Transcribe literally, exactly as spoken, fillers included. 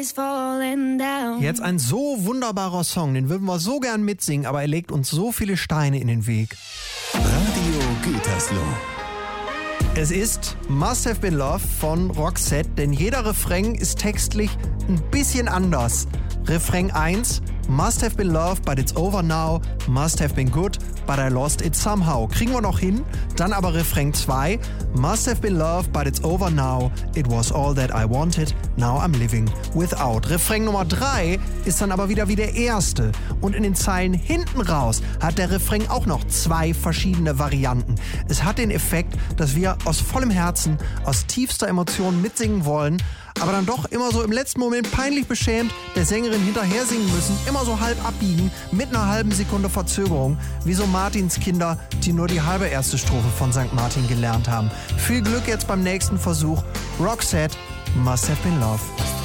Jetzt ein so wunderbarer Song, den würden wir so gern mitsingen, aber er legt uns so viele Steine in den Weg. Radio Gütersloh. Es ist Must Have Been Love von Roxette, denn jeder Refrain ist textlich ein bisschen anders. Refrain eins, Must have been love, but it's over now. Must have been good, but I lost it somehow. Kriegen wir noch hin. Dann aber Refrain zwei, Must have been love, but it's over now. It was all that I wanted, now I'm living without. Refrain Nummer drei ist dann aber wieder wie der erste. Und in den Zeilen hinten raus hat der Refrain auch noch zwei verschiedene Varianten. Es hat den Effekt, dass wir aus vollem Herzen, aus tiefster Emotion mitsingen wollen, aber dann doch immer so im letzten Moment peinlich beschämt der Sängerin hinterher singen müssen, immer so halb abbiegen, mit einer halben Sekunde Verzögerung, wie so Martins Kinder, die nur die halbe erste Strophe von Sankt Martin gelernt haben. Viel Glück jetzt beim nächsten Versuch. Roxette, Must Have Been Love.